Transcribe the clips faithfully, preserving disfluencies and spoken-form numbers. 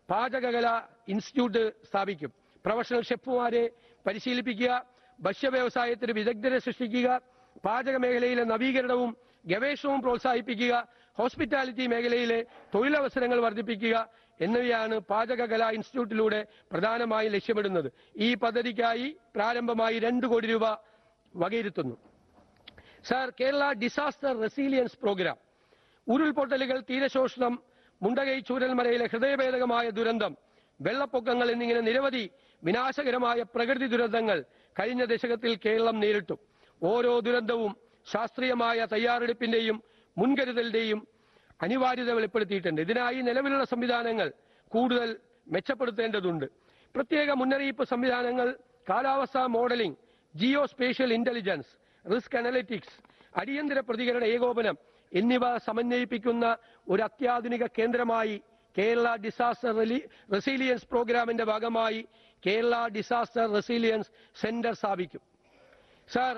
പാചകകല institute സ്ഥാപിക്കും. Professional ഷെഫുമാരെ പരിശീലിപ്പിക്കുക, ഭക്ഷ്യ വ്യവസായത്തിന് വിദഗ്ധരെ സൃഷ്ടിക്കുക, പാചക മേഖലയിലെ നവീകരണവും ഗവേഷണവും പ്രോത്സാഹിപ്പിക്കുക, ഹോസ്പിറ്റാലിറ്റി മേഖലയിലെ തൊഴിലവസരങ്ങൾ വർദ്ധിപ്പിക്കുക എന്നിവയാണ് പാചകകലാ ഇൻസ്റ്റിറ്റ്യൂട്ടിലൂടെ പ്രധാനമായും ലക്ഷ്യമിടുന്നത്. ഈ പദ്ധതിക്കായി പ്രാരംഭമായി രണ്ട് കോടി രൂപ വകയിരുത്തുന്നു. Sir, Kerala disaster resilience programme. ഉരുൾപൊട്ടലുകൾ, തീരശോഷണം, Mundakai ചൂരൽമലയിലെ ഹൃദയഭേദകമായ ദുരന്തം, വെള്ളപ്പൊക്കങ്ങൾ എന്നിങ്ങനെ നിരവധി വിനാശകരമായ പ്രകൃതി ദുരന്തങ്ങൾ കഴിഞ്ഞ ദശകത്തിൽ കേരളം നേരിട്ടു. ഓരോ ദുരന്തവും ശാസ്ത്രീയമായ തയ്യാറെടുപ്പിന്റെയും മുൻകരുതലിന്റെയും അനിവാര്യത വെളിപ്പെടുത്തിയിട്ടുണ്ട്. ഇതിനായി നിലവിലുള്ള സംവിധാനങ്ങൾ കൂടുതൽ മെച്ചപ്പെടുത്തേണ്ടതുണ്ട്. പ്രത്യേക മുന്നറിയിപ്പ് സംവിധാനങ്ങൾ, കാലാവസ്ഥാ modelling, Jio spatial intelligence, risk analytics, അടിയന്തര പ്രതികരണ ഏകോപനം എന്നിവ സമന്വയിപ്പിക്കുന്ന ഒരു അത്യാധുനിക കേന്ദ്രമായി കേരള ഡിസാസ്റ്റർ റെസീലിയൻസ് പ്രോഗ്രാമിന്റെ ഭാഗമായി കേരള ഡിസാസ്റ്റർ റെസീലിയൻസ് സെന്റർ സ്ഥാപിക്കും. സാർ,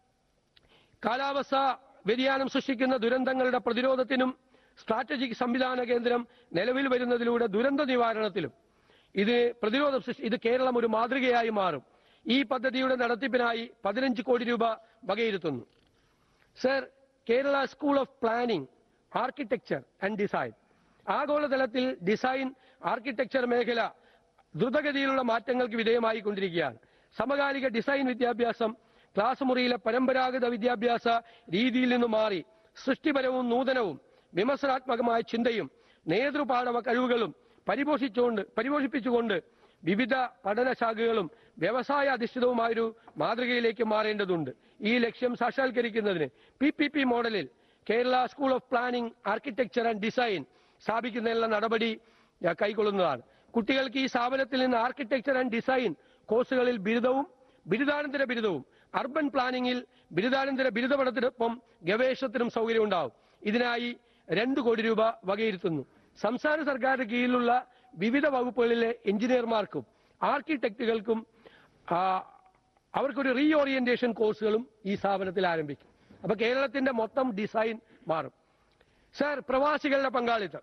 കാലാവസ്ഥാ വ്യതിയാനം സൃഷ്ടിക്കുന്ന ദുരന്തങ്ങളുടെ പ്രതിരോധത്തിനും സ്ട്രാറ്റജിക് സംവിധാന കേന്ദ്രം നിലവിൽ വരുന്നതിലൂടെ ദുരന്ത നിവാരണത്തിലും ഇത് പ്രതിരോധം സൃഷ്ടി ഇത് കേരളം ഒരു മാതൃകയായി മാറും. ഈ പദ്ധതിയുടെ നടത്തിപ്പിനായി പതിനഞ്ച് കോടി രൂപ വകയിരുത്തുന്നു. Sir, Kerala school of planning, architecture and design. ആഗോളതലത്തിൽ ഡിസൈൻ ആർക്കിടെക്ചർ മേഖല ദ്രുതഗതിയിലുള്ള മാറ്റങ്ങൾക്ക് വിധേയമായി കൊണ്ടിരിക്കുകയാണ്. സമകാലിക ഡിസൈൻ വിദ്യാഭ്യാസം ക്ലാസ് മുറിയിലെ പരമ്പരാഗത വിദ്യാഭ്യാസ രീതിയിൽ നിന്ന് മാറി സൃഷ്ടിപരവും നൂതനവും വിമർശനാത്മകമായ ചിന്തയും നേതൃപാഠവ കഴിവുകളും പരിപോഷിച്ചുകൊണ്ട് പരിപോഷിപ്പിച്ചുകൊണ്ട് വിവിധ പഠനശാഖകളും വ്യവസായ അധിഷ്ഠിതവുമായൊരു മാതൃകയിലേക്ക് മാറേണ്ടതുണ്ട്. ഈ ലക്ഷ്യം സാക്ഷാത്കരിക്കുന്നതിന് പി പി പി മോഡലിൽ Kerala school of planning, architecture and design സ്ഥാപിക്കുന്നതിനുള്ള നടപടി കൈക്കൊള്ളുന്നതാണ്. കുട്ടികൾക്ക് ഈ സ്ഥാപനത്തിൽ നിന്ന് ആർക്കിടെക്ചർ ആൻഡ് ഡിസൈൻ കോഴ്സുകളിൽ ബിരുദവും ബിരുദാനന്തര ബിരുദവും, അർബൻ പ്ലാനിംഗിൽ ബിരുദാനന്തര ബിരുദ പഠനത്തിനൊപ്പം ഗവേഷണത്തിനും സൗകര്യം ഉണ്ടാവും. ഇതിനായി രണ്ട് കോടി രൂപ വകയിരുത്തുന്നു. സംസ്ഥാന സർക്കാരിന്റെ കീഴിലുള്ള വിവിധ വകുപ്പുകളിലെ എഞ്ചിനീയർമാർക്കും ആർക്കിടെക്റ്റുകൾക്കും അവർക്കൊരു റീ ഓറിയന്റേഷൻ കോഴ്സുകളും ഈ സ്ഥാപനത്തിൽ ആരംഭിക്കും. അപ്പൊ കേരളത്തിന്റെ മൊത്തം ഡിസൈൻ മാറും. സർ, പ്രവാസികളുടെ പങ്കാളിത്തം.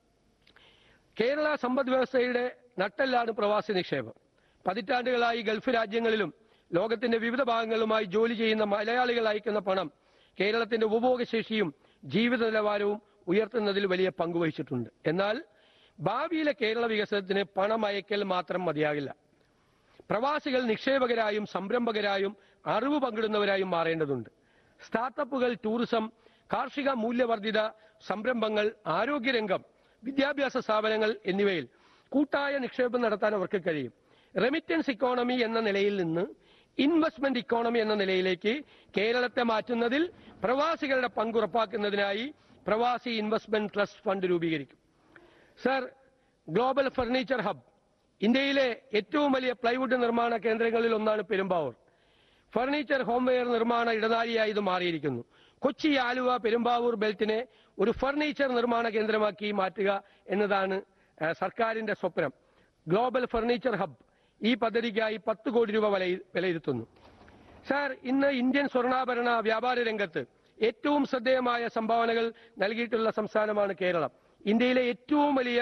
കേരള സമ്പദ് വ്യവസ്ഥയുടെ നട്ടെല്ലാണ് പ്രവാസി നിക്ഷേപം. പതിറ്റാണ്ടുകളായി ഗൾഫ് രാജ്യങ്ങളിലും ലോകത്തിന്റെ വിവിധ ഭാഗങ്ങളുമായി ജോലി ചെയ്യുന്ന മലയാളികൾ അയക്കുന്ന പണം കേരളത്തിന്റെ ഉപഭോഗശേഷിയും ജീവിത നിലവാരവും ഉയർത്തുന്നതിൽ വലിയ പങ്കുവഹിച്ചിട്ടുണ്ട്. എന്നാൽ ഭാവിയിലെ കേരള വികസനത്തിന് പണം അയക്കൽ മാത്രം മതിയാകില്ല. പ്രവാസികൾ നിക്ഷേപകരായും സംരംഭകരായും അറിവ് പങ്കിടുന്നവരായും മാറേണ്ടതുണ്ട്. സ്റ്റാർട്ടപ്പുകൾ, ടൂറിസം, കാർഷിക മൂല്യവർദ്ധിത സംരംഭങ്ങൾ, ആരോഗ്യരംഗം, വിദ്യാഭ്യാസ സ്ഥാപനങ്ങൾ എന്നിവയിൽ കൂട്ടായ നിക്ഷേപം നടത്താൻ അവർക്ക് കഴിയും. റെമിറ്റൻസ് ഇക്കോണമി എന്ന നിലയിൽ നിന്ന് ഇൻവെസ്റ്റ്മെന്റ് ഇക്കോണമി എന്ന നിലയിലേക്ക് കേരളത്തെ മാറ്റുന്നതിൽ പ്രവാസികളുടെ പങ്ക് ഉറപ്പാക്കുന്നതിനായി പ്രവാസി ഇൻവെസ്റ്റ്മെന്റ് ട്രസ്റ്റ് ഫണ്ട് രൂപീകരിക്കും. Sir, global furniture hub. ഇന്ത്യയിലെ ഏറ്റവും വലിയ പ്ലൈവുഡ് നിർമ്മാണ കേന്ദ്രങ്ങളിൽ ഒന്നാണ് പെരുമ്പാവൂർ. ഫർണിച്ചർ ഹോംവെയർ നിർമ്മാണ ഇടനാഴിയായി ഇത് മാറിയിരിക്കുന്നു. കൊച്ചി, ആലുവ, പെരുമ്പാവൂർ ബെൽറ്റിനെ ഒരു ഫർണിച്ചർ നിർമ്മാണ കേന്ദ്രമാക്കി മാറ്റുക എന്നതാണ് സർക്കാരിന്റെ സ്വപ്നം. ഗ്ലോബൽ ഫർണിച്ചർ ഹബ് ഈ പദ്ധതിക്കായി പത്ത് കോടി രൂപ വിലയിരുത്തുന്നു. സാർ, ഇന്ന് ഇന്ത്യൻ സ്വർണ്ണാഭരണ വ്യാപാര രംഗത്ത് ഏറ്റവും ശ്രദ്ധേയമായ സംഭാവനകൾ നൽകിയിട്ടുള്ള സംസ്ഥാനമാണ് കേരളം. ഇന്ത്യയിലെ ഏറ്റവും വലിയ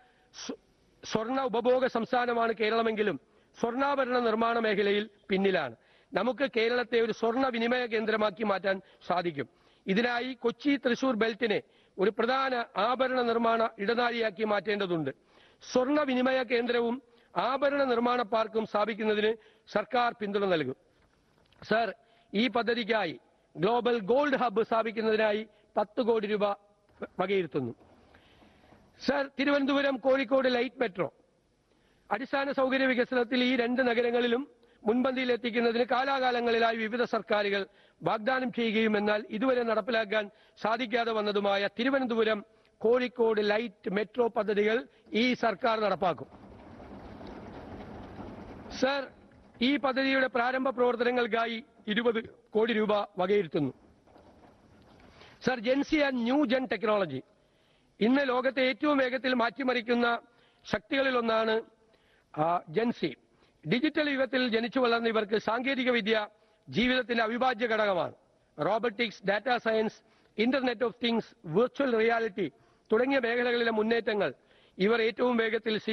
സ്വർണ്ണ ഉപഭോഗ സംസ്ഥാനമാണ് കേരളമെങ്കിലും സ്വർണ്ണാഭരണ നിർമ്മാണ മേഖലയിൽ പിന്നിലാണ്. നമുക്ക് കേരളത്തെ ഒരു സ്വർണ്ണ വിനിമയ കേന്ദ്രമാക്കി മാറ്റാൻ സാധിക്കും. ഇതിനായി കൊച്ചി, തൃശൂർ ബെൽറ്റിനെ ഒരു പ്രധാന ആഭരണ നിർമ്മാണ ഇടനാഴിയാക്കി മാറ്റേണ്ടതുണ്ട്. സ്വർണ്ണ വിനിമയ കേന്ദ്രവും ആഭരണ നിർമ്മാണ പാർക്കും സ്ഥാപിക്കുന്നതിന് സർക്കാർ പിന്തുണ നൽകും. സർ, ഈ പദ്ധതിക്കായി ഗ്ലോബൽ ഗോൾഡ് ഹബ്ബ് സ്ഥാപിക്കുന്നതിനായി പത്ത് കോടി രൂപ വകയിരുത്തുന്നു. Sir, Thiruvananthapuram, Kozhikode light metro. അടിസ്ഥാന സൗകര്യ വികസനത്തിൽ ഈ രണ്ട് നഗരങ്ങളിലും മുൻപന്തിയിൽ എത്തിക്കുന്നതിന് കാലാകാലങ്ങളിലായി വിവിധ സർക്കാരുകൾ വാഗ്ദാനം ചെയ്യുകയും എന്നാൽ ഇതുവരെ നടപ്പിലാക്കാൻ സാധിക്കാതെ വന്നതുമായ തിരുവനന്തപുരം, കോഴിക്കോട് ലൈറ്റ് മെട്രോ പദ്ധതികൾ ഈ സർക്കാർ നടപ്പാക്കും. സർ, ഈ പദ്ധതിയുടെ പ്രാരംഭ പ്രവർത്തനങ്ങൾക്കായി ഇരുപത് കോടി രൂപ വകയിരുത്തുന്നു. Sir, Jency and new gen technology. ഇന്ന് ലോകത്തെ ഏറ്റവും വേഗത്തിൽ മാറ്റിമറിക്കുന്ന ശക്തികളിലൊന്നാണ് ജെൻസി. ഡിജിറ്റൽ യുഗത്തിൽ ജനിച്ചു വളർന്ന ഇവർക്ക് സാങ്കേതിക വിദ്യ ജീവിതത്തിന്റെ അവിഭാജ്യ ഘടകമാണ്. Robotics, data science, internet of things, virtual reality തുടങ്ങിയ മേഖലകളിലെ മുന്നേറ്റങ്ങൾ ഇവർ ഏറ്റവും വേഗത്തിൽ